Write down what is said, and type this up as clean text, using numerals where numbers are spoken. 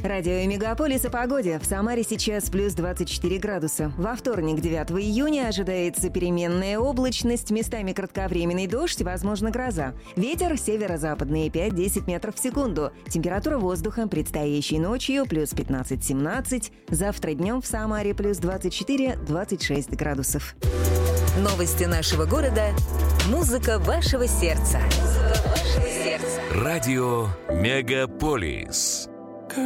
Радио Мегаполис о погоде. В Самаре сейчас плюс 24 градуса. Во вторник, 9 июня, ожидается переменная облачность, местами кратковременный дождь, возможно, гроза. Ветер северо-западный 5-10 метров в секунду. Температура воздуха предстоящей ночью плюс 15-17. Завтра днем в Самаре плюс 24-26 градусов. Новости нашего города. Музыка вашего сердца. Радио Мегаполис.